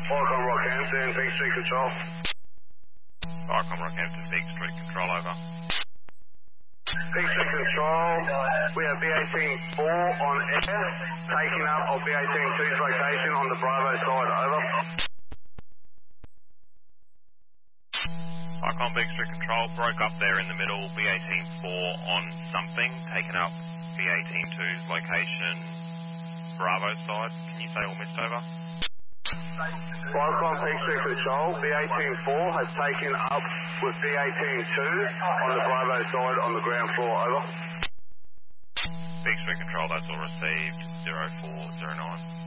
Icon Rockhampton, Big Street Control. Icon Rockhampton, Big Street Control, over. Big Street Control, we have B18-4 on air, taking up of B18-2's location on the Bravo side, over. Icon Big Street Control, broke up there in the middle, B18-4 on something, taking up B18-2's location, Bravo side. Can you say all missed, over? Icon Big Street Control, B18-4 has taken up with B18-2 on the Bravo side on the ground floor, over. Big Street Control, that's all received, 0409.